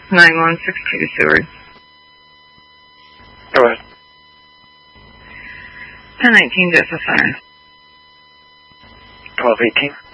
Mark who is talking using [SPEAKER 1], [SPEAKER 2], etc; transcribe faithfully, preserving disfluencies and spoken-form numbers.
[SPEAKER 1] nine one six two Seward.
[SPEAKER 2] Go ahead.
[SPEAKER 1] ten nineteen Joseph Center.
[SPEAKER 2] twelve eighteen.